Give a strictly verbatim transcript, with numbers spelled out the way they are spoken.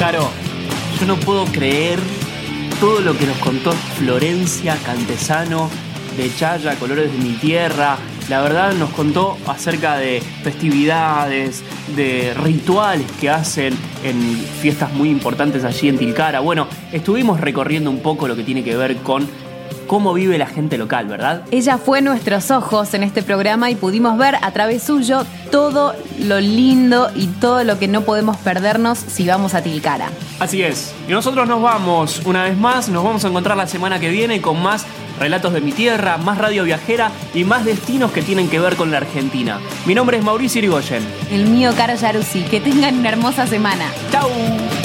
Caro, yo no puedo creer todo lo que nos contó Florencia Cantesano de Chaya, Colores de mi Tierra. La verdad nos contó acerca de festividades, de rituales que hacen en fiestas muy importantes allí en Tilcara. Bueno, estuvimos recorriendo un poco lo que tiene que ver con cómo vive la gente local, ¿verdad? Ella fue nuestros ojos en este programa y pudimos ver a través suyo todo lo lindo y todo lo que no podemos perdernos si vamos a Tilcara. Así es. Y nosotros nos vamos una vez más, nos vamos a encontrar la semana que viene con más Relatos de mi Tierra, más radio viajera y más destinos que tienen que ver con la Argentina. Mi nombre es Mauricio Irigoyen. El mío, Caro Yaruzzi. Que tengan una hermosa semana. ¡Chau!